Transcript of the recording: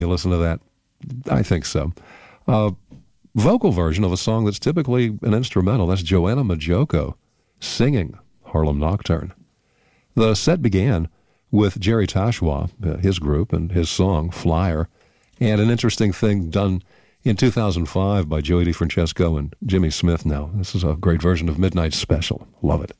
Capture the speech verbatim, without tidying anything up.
You listen to that? I think so. Uh, vocal version of a song that's typically an instrumental. That's Joanna Majoko singing Harlem Nocturne. The set began with Jerry Tashwa, uh, his group, and his song, Flyer, and an interesting thing done in two thousand five by Joey DeFrancesco and Jimmy Smith now. This is a great version of Midnight Special. Love it.